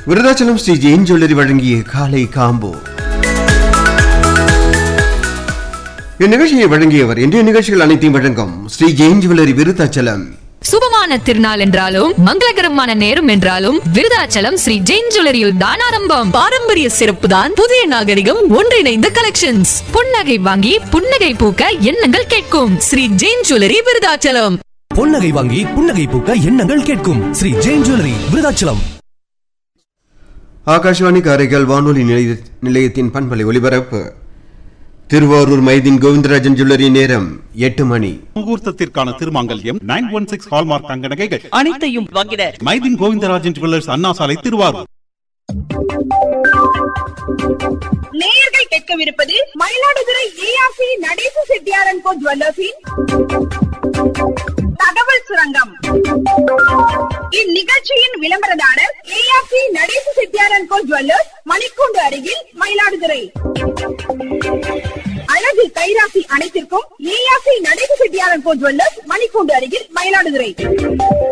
Virudhachalam Sri Jain jewellery வழங்கிய காலை combo. இந்நிகழ்ச்சியை வழங்கியவர் இன்றைய நிகழ்ச்சிகள் அனைத்தையும் வழங்கும் ஸ்ரீ ஜெயின் ஜுவல்லரி விருதாச்சலம். சுபமான திருநாள் என்றாலும் மங்களகரமான நேரம் என்றாலும் விருதாச்சலம் ஸ்ரீ ஜெயின் ஜுவல்லரியில் தான் ஆரம்பம். பாரம்பரிய சிறப்பு தான் புதிய நாகரிகம் ஒன்றிணைந்த கலெக்ஷன்ஸ். புன்னகை வாங்கி புன்னகை பூக்க எண்ணங்கள் கேட்கும் ஸ்ரீ ஜெயின் ஜுவல்லரி விருதாச்சலம். புன்னகை வாங்கி புன்னகை பூக்க எண்ணங்கள் கேட்கும் ஸ்ரீ ஜெயின் ஜுவல்லரி விருதாச்சலம். ஆகாஷவாணி காரைக்கால் வானொலி நிலையத்தின் பண்பலை ஒலிபரப்பு. திருவாரூர் மைதீன் கோவிந்தராஜன் ஜுவல்லரி நேரம் 8 மணி. முகூர்த்தத்திற்கான திருமாங்கல்யம் 916 ஹால்மார்க் தங்க நகைகள் அனைத்தையும் வாங்கிட மைதீன் கோவிந்தராஜன் ஜுவல்லர்ஸ், அண்ணா சாலை, திருவாரூர். நேயர்கள் கேட்கவிருப்பது மயிலாடுதுறை ஏஆர்சி நடேச செட்டியார் & கோ ஜுவல்லர்ஸின் தகவல் சுரங்கம். இந்நிகழ்ச்சியின் விளம்பரதாரர் ஏஆர்சி நடேச செட்டியார் & கோ ஜுவல்லர்ஸ், மணிக்கூண்டு அருகில், மயிலாடுதுறை. அழகு கைராசி அனைத்திற்கும் ஏஆர்சி நடேச செட்டியார் & கோ ஜுவல்லர்ஸ், மணிக்கூண்டு அருகில், மயிலாடுதுறை.